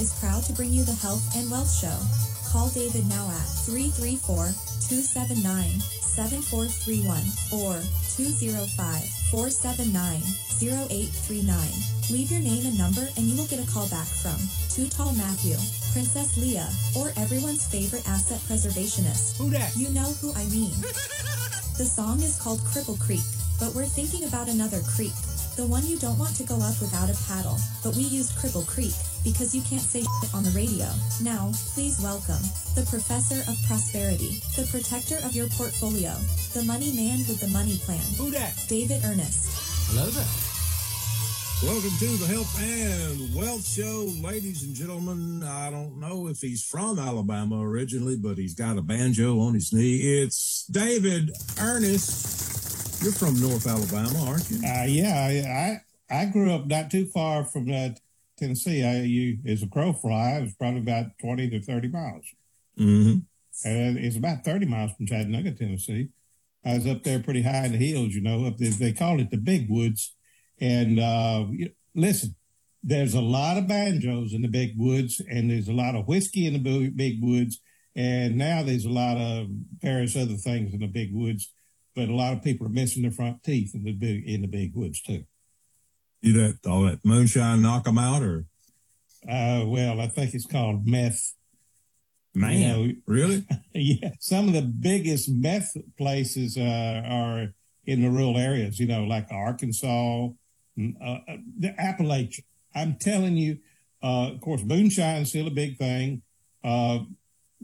is proud to bring you the Health and Wealth Show. Call David now at 334-279-7431 or 205-479-0839. Leave your name and number and you will get a call back from Too Tall Matthew, Princess Leah, or everyone's favorite asset preservationist. Who that? You know who I mean. The song is called Cripple Creek, but we're thinking about another creek. The one you don't want to go up without a paddle, but we used Cripple Creek because you can't say shit on the radio. Now, please welcome the Professor of Prosperity, the protector of your portfolio, the money man with the money plan. Who that? David Ernest. Hello there. Welcome to the Health and Wealth Show, ladies and gentlemen. I don't know if he's from Alabama originally, but he's got a banjo on his knee. It's David Ernest. You're from North Alabama, aren't you? Yeah, I grew up not too far from Tennessee. As a crow fly, it was probably about 20 to 30 miles. Mm-hmm. And it's about 30 miles from Chattanooga, Tennessee. I was up there pretty high in the hills, up there. They call it the Big Woods. And listen, there's a lot of banjos in the Big Woods, and there's a lot of whiskey in the Big Woods. And now there's a lot of various other things in the Big Woods. But a lot of people are missing their front teeth in the Big Woods too. All that moonshine knock them out, or? Well, I think it's called meth. Man, really? Yeah. Some of the biggest meth places are in the rural areas. Like Arkansas, the Appalachia. I'm telling you, of course, moonshine's still a big thing. In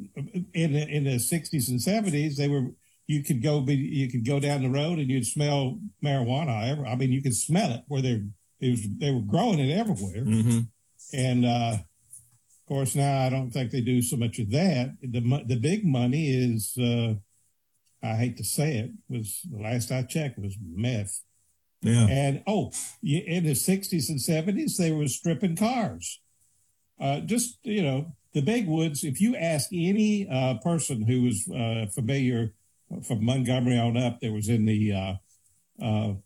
the 60s and 70s, you could go down the road and you'd smell marijuana. I mean, you could smell it where they were growing it everywhere. Mm-hmm. And of course, now I don't think they do so much of that. The big money is, I hate to say it, was the last I checked was meth. Yeah. And in the 60s and 70s, they were stripping cars. The Big Woods. If you ask any person who was familiar from Montgomery on up, there was in the